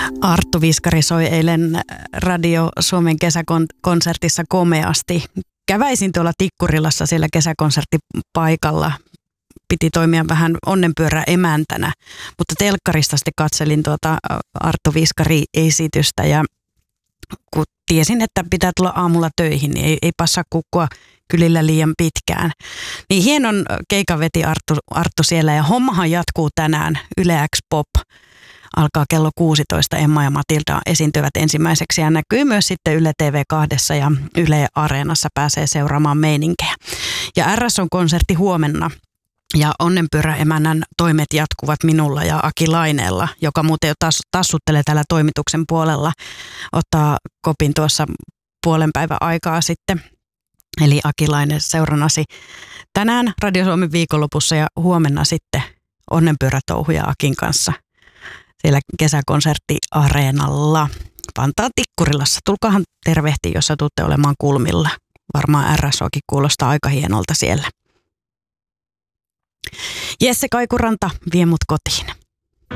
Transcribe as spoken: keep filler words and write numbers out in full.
Arttu Viskari soi eilen Radio Suomen kesäkonsertissa komeasti. Käväisin tuolla Tikkurilassa siellä kesäkonserttipaikalla. Piti toimia vähän onnenpyörä emäntänä, mutta telkkarista sitten katselin tuota Arttu Viskari-esitystä ja kun tiesin, että pitää tulla aamulla töihin, niin ei, ei passaa kukkua kylillä liian pitkään. Niin hienon keikan veti Arttu, Arttu siellä ja hommahan jatkuu tänään. Yle X Pop alkaa kello kuusitoista. Emma ja Matilda esiintyvät ensimmäiseksi ja näkyy myös sitten Yle T V kaksi ja Yle Areenassa pääsee seuraamaan meininkejä. Ja R S on-konsertti huomenna. Ja onnenpyöräemännän toimet jatkuvat minulla ja Aki Laineella, joka muuten jo tass, tassuttelee täällä toimituksen puolella. Ottaa kopin tuossa puolen päivän aikaa sitten. Eli Aki Laine seurannasi tänään Radio Suomen viikonlopussa ja huomenna sitten onnenpyörätouhuja Akin kanssa siellä kesäkonserttiareenalla. Vantaan Tikkurilassa. Tulkaahan tervehtiin, jos satutte olemaan kulmilla. Varmaan R S O:kin kuulostaa aika hienolta siellä. Jesse Kaikuranta vie mut kotiin.